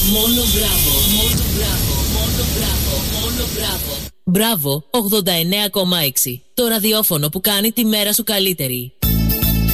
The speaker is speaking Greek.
Μόνο μπράβο, μόνο μπράβο, μόνο μπράβο, μόνο μπράβο. Μπράβο 89,6. Το ραδιόφωνο που κάνει τη μέρα σου καλύτερη.